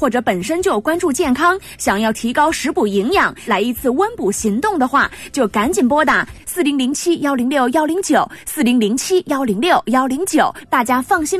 或者本身就关注健康，想要提高食补营养，来一次温补行动的话，就赶紧拨打4007-106-109，4007-106-109，大家放心。